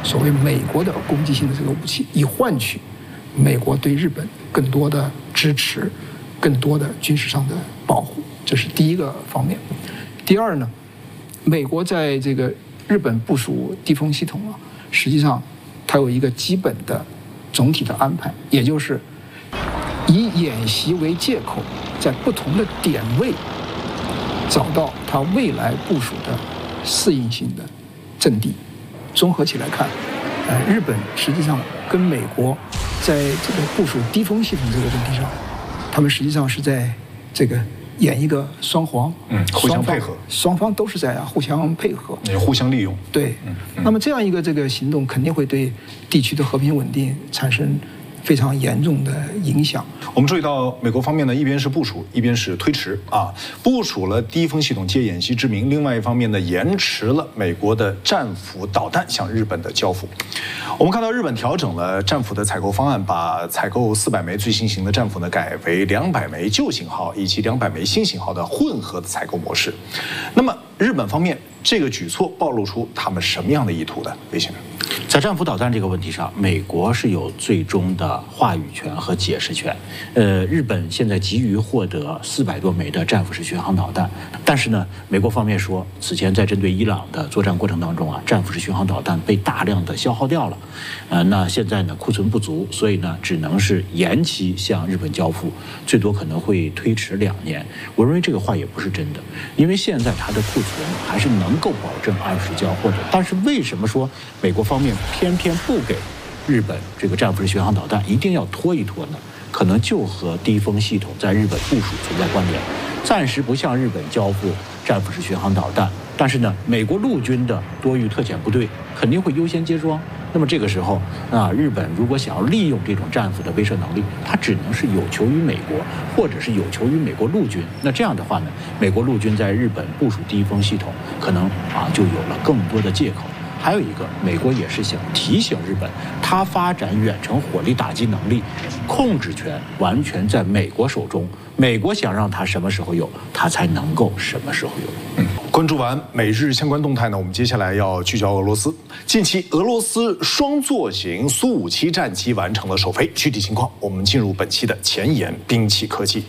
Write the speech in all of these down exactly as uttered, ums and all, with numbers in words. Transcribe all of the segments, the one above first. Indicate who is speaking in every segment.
Speaker 1: 所谓美国的攻击性的这个武器，以换取美国对日本更多的支持，更多的军事上的保护，这是第一个方面。第二呢，美国在这个日本部署地锋系统啊，实际上它有一个基本的总体的安排，也就是以演习为借口，在不同的点位找到它未来部署的适应性的阵地。综合起来看，呃，日本实际上跟美国在这个部署低锋系统这个问题上，他们实际上是在这个演一个双簧，
Speaker 2: 嗯，互相配合，
Speaker 1: 双方都是在互相配合，
Speaker 2: 也互相利用。
Speaker 1: 对，嗯嗯、那么这样一个这个行动肯定会对地区的和平稳定产生非常严重的影响。
Speaker 2: 我们注意到，美国方面呢，一边是部署，一边是推迟啊，部署了低锋系统借演习之名，另外一方面呢，延迟了美国的战斧导弹向日本的交付。我们看到日本调整了战斧的采购方案，把采购四百枚最新型的战斧呢改为两百枚旧型号以及两百枚新型号的混合的采购模式。那么日本方面这个举措暴露出他们什么样的意图呢？魏先生，
Speaker 3: 在战斧导弹这个问题上，美国是有最终的话语权和解释权。呃，日本现在急于获得四百多枚的战斧式巡航导弹，但是呢，美国方面说，此前在针对伊朗的作战过程当中啊，战斧式巡航导弹被大量的消耗掉了，呃，那现在呢库存不足，所以呢只能是延期向日本交付，最多可能会推迟两年。我认为这个话也不是真的，因为现在它的库存还是能够保证按时交货的。但是为什么说美国方面偏偏不给日本这个战斧式巡航导弹，一定要拖一拖呢？可能就和低锋系统在日本部署存在关联，暂时不向日本交付战斧式巡航导弹，但是呢，美国陆军的多域特遣部队肯定会优先接装。那么这个时候啊，日本如果想要利用这种战斧的威慑能力，它只能是有求于美国，或者是有求于美国陆军。那这样的话呢，美国陆军在日本部署低锋系统，可能啊就有了更多的借口。还有一个，美国也是想提醒日本，它发展远程火力打击能力，控制权完全在美国手中。美国想让它什么时候有，它才能够什么时候有。
Speaker 2: 嗯，关注完美日相关动态呢，我们接下来要聚焦俄罗斯。近期，俄罗斯双座型苏五七战机完成了首飞，具体情况我们进入本期的前沿兵器科技。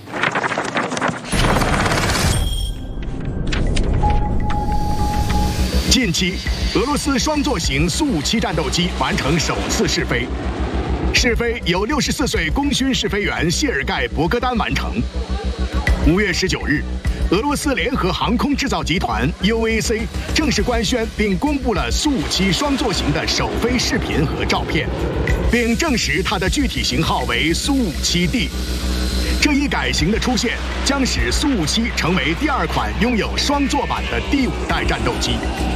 Speaker 4: 近期，俄罗斯双座型苏五七战斗机完成首次试飞，试飞由六十四岁功勋试飞员谢尔盖·博戈丹完成。五月十九日，俄罗斯联合航空制造集团 U A C 正式官宣并公布了苏五七双座型的首飞视频和照片，并证实它的具体型号为苏五七 D。这一改型的出现，将使苏五七成为第二款拥有双座版的第五代战斗机。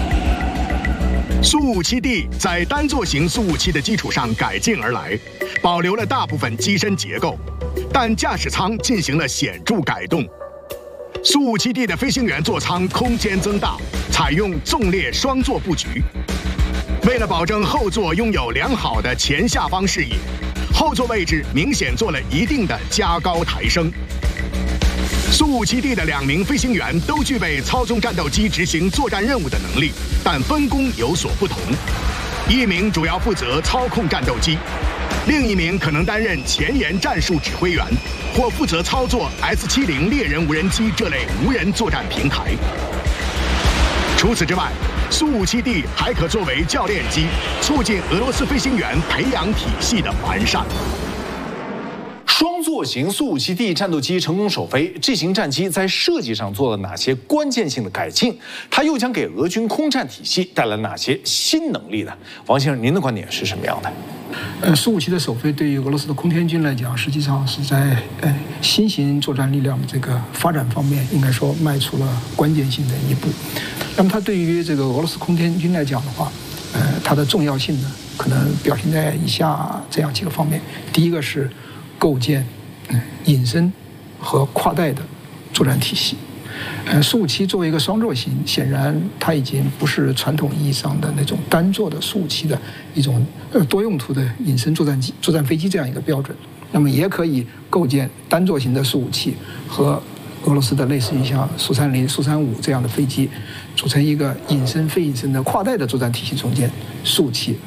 Speaker 4: 苏五七 D 在单座型苏五七的基础上改进而来，保留了大部分机身结构，但驾驶舱进行了显著改动。苏五七 D 的飞行员座舱空间增大，采用纵列双座布局。为了保证后座拥有良好的前下方视野，后座位置明显做了一定的加高抬升。苏五七 D 的两名飞行员都具备操纵战斗机执行作战任务的能力，但分工有所不同。一名主要负责操控战斗机，另一名可能担任前沿战术指挥员，或负责操作 S 七十 猎人无人机这类无人作战平台。除此之外，苏五七 D 还可作为教练机，促进俄罗斯飞行员培养体系的完善。
Speaker 2: 双座型苏五七 D 战斗机成功首飞，这型战机在设计上做了哪些关键性的改进？它又将给俄军空战体系带来哪些新能力呢？王先生，您的观点是什么样的？
Speaker 1: 呃，苏五七的首飞对于俄罗斯的空天军来讲，实际上是在呃新型作战力量的这个发展方面，应该说迈出了关键性的一步。那么它对于这个俄罗斯空天军来讲的话，呃，它的重要性呢，可能表现在以下这样几个方面。第一个是构建嗯隐身和跨代的作战体系。呃，苏五七作为一个双座型，显然它已经不是传统意义上的那种单座的苏五七的一种呃多用途的隐身作战机、作战飞机这样一个标准。那么也可以构建单座型的苏五七和俄罗斯的类似于像苏三零、苏三五这样的飞机，组成一个隐身非隐身的跨代的作战体系中间，苏五七